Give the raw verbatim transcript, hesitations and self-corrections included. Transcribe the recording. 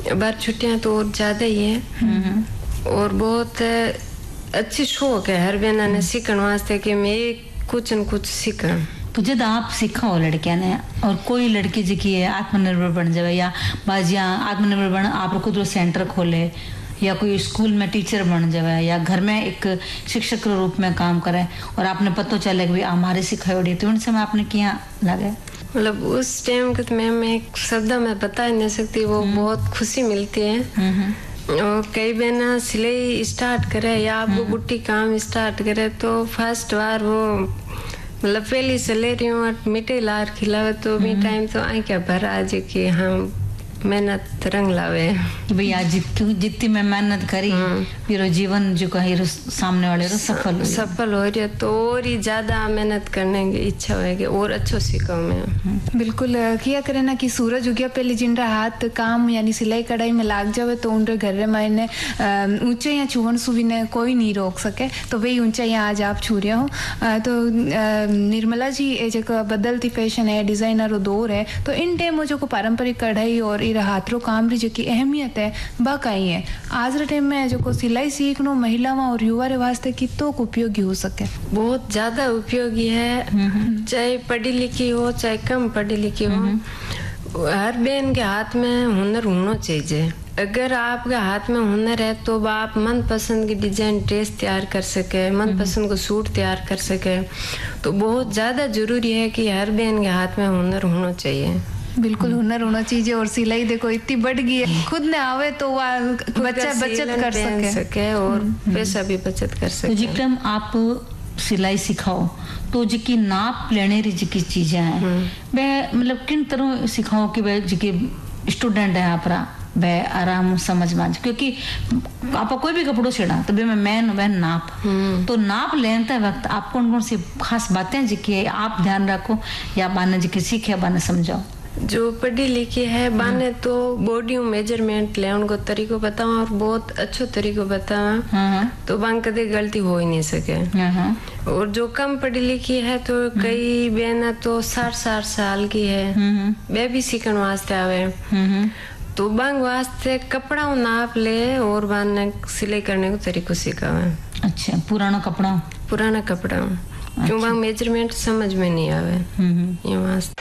बार छुट्टियां तो और ज्यादा ही है और बहुत अच्छी शौक है हर बहना ने सीखने वास्ते कि मैं कुछ न कुछ सीखा। तो जब आप सीखा लड़किया ने और कोई लड़की जी है आत्मनिर्भर बन जाए या बाजिया आत्मनिर्भर बन आप खुद सेंटर खोले या कोई स्कूल में टीचर बन जाए या घर में एक शिक्षक के रूप में काम करे और आपने पता चले कि हमारे सिखाई तो उनसे मैं आपने क्या लगे? मतलब उस टाइम के तो मैं मैं शब्द में बता नहीं सकती, वो बहुत खुशी मिलती है। और कई बहना सिलाई स्टार्ट करे या आप वो बुट्टी काम स्टार्ट करे तो फर्स्ट बार वो मतलब पहली से ले रही हूँ मिठाई लार खिलावे तो भी टाइम तो आई क्या भर आज कि हम मेहनत रंग लावे भाई आज जितनी मैं मेहनत करी मेरा जीवन जो कहीं सामने वाले रो सफल सफल हो रही है तो और ही ज्यादा मेहनत करने की इच्छा होगी और अच्छो सीखो मैं। बिल्कुल किया करे ना कि सूरज उगया पहले जिनका हाथ काम यानी सिलाई कढ़ाई में लाग जावे तो उनके घर में मायने ऊंचाइयां छुवन सुवी ने कोई नहीं रोक सके, तो वही ऊंचाइयां आज आप छू रहे हो। तो निर्मला जी जो बदलती फैशन है डिजाइनर दौर है तो इन टाइम जो पारंपरिक कढ़ाई और हाथों काम री जो अहमियत है बा कई है आज रे टाइम में जो सिलाई सीखना महिलाओं और युवा रे वास्ते कितो उपयोगी हो सके? बहुत ज्यादा उपयोगी है, चाहे पढ़ी लिखी हो चाहे कम पढ़ी लिखी हो, हर बहन के हाथ में हुनर होना चाहिए। अगर आपके हाथ में हुनर है तो आप मन पसंद की डिजाइन ड्रेस तैयार कर सके, मन पसंद को सूट तैयार कर सके, तो बहुत ज्यादा जरूरी है कि हर बहन के हाथ में हुनर होना चाहिए। बिल्कुल हुनर होना चाहिए। और सिलाई देखो इतनी बढ़ गई है, खुद ने आवे तो बच्चा बचत कर सके, सके और पैसा भी बचत कर सके। तो जिक्रम आप सिलाई सिखाओ तो जिकी नाप लेने री जिकी चीजें हैं वह मतलब किन तरह सिखाओ कि वह जिकी स्टूडेंट है आपरा वह आराम समझ मान, क्योंकि आप कोई भी कपड़ों सिला तो मैं मैन वह नाप तो नाप लेते वक्त आप कौन कौन सी खास बातें जिकी आप ध्यान रखो या बाने जिकी सीखे बाने समझाओ? जो पढ़ी लिखी है बाने तो बॉडी मेजरमेंट ले उनको तरीको बतावा और बहुत अच्छो तरीको बतावा तो बांग कदे गलती हो ही नहीं सके। और जो कम पढ़ी लिखी है तो कई बहना तो साठ साठ साल की है वे भी सीखने वास्ते आवे तो बांग वास्ते कपड़ा नाप ले और बाने सिलाई करने को तरीको सिखावे। अच्छा, पुराना कपड़ा पुराना कपड़ा क्यों बांग मेजरमेंट समझ में नहीं आवे ये वास्ते